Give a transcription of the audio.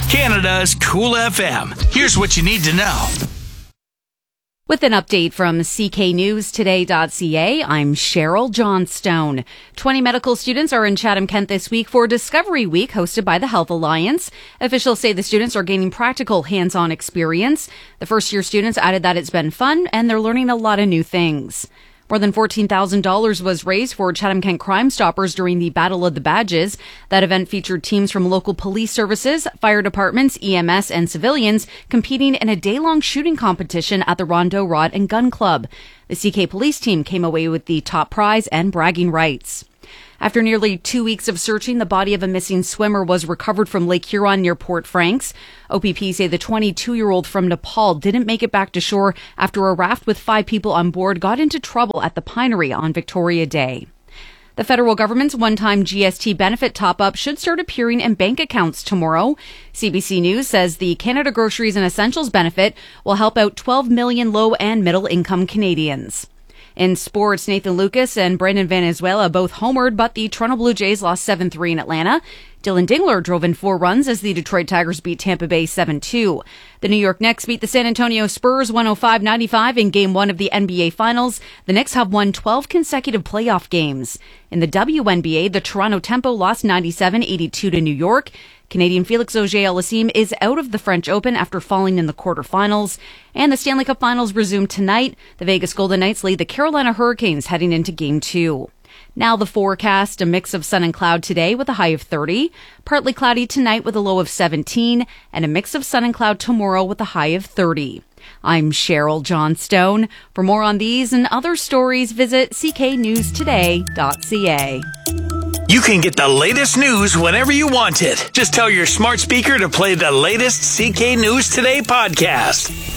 Canada's Cool FM. Here's what you need to know. With an update from cknewstoday.ca, I'm Cheryl Johnstone. 20 medical students are in Chatham-Kent this week for Discovery Week, hosted by the Health Alliance. Officials say the students are gaining practical hands-on experience. The first-year students added that it's been fun and they're learning a lot of new things. More than $14,000 was raised for Chatham-Kent Crime Stoppers during the Battle of the Badges. That event featured teams from local police services, fire departments, EMS, and civilians competing in a day-long shooting competition at the Rondeau Rod and Gun Club. The CK police team came away with the top prize and bragging rights. After nearly 2 weeks of searching, the body of a missing swimmer was recovered from Lake Huron near Port Franks. OPP say the 22-year-old from Nepal didn't make it back to shore after a raft with 5 people on board got into trouble at the Pinery on Victoria Day. The federal government's one-time GST benefit top-up should start appearing in bank accounts tomorrow. CBC News says the Canada Groceries and Essentials benefit will help out 12 million low and middle-income Canadians. In sports, Nathan Lucas and Brandon Valenzuela both homered, but the Toronto Blue Jays lost 7-3 in Atlanta. Dylan Dingler drove in 4 runs as the Detroit Tigers beat Tampa Bay 7-2. The New York Knicks beat the San Antonio Spurs 105-95 in Game 1 of the NBA Finals. The Knicks have won 12 consecutive playoff games. In the WNBA, the Toronto Tempo lost 97-82 to New York. Canadian Felix Auger-Aliassime is out of the French Open after falling in the quarterfinals. And the Stanley Cup Finals resume tonight. The Vegas Golden Knights lead the Carolina Hurricanes heading into Game 2. Now the forecast, a mix of sun and cloud today with a high of 30. Partly cloudy tonight with a low of 17. And a mix of sun and cloud tomorrow with a high of 30. I'm Cheryl Johnstone. For more on these and other stories, visit cknewstoday.ca. You can get the latest news whenever you want it. Just tell your smart speaker to play the latest CK News Today podcast.